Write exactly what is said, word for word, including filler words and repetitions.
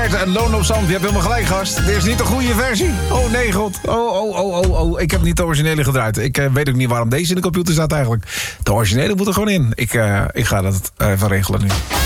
Fred en Loon op Zand. Je hebt helemaal gelijk, gast. Dit is niet de goede versie. Oh nee, god. Oh, oh, oh, oh, oh. Ik heb niet de originele gedraaid. Ik uh, weet ook niet waarom deze in de computer staat eigenlijk. De originele moet er gewoon in. Ik, uh, ik ga dat even regelen nu.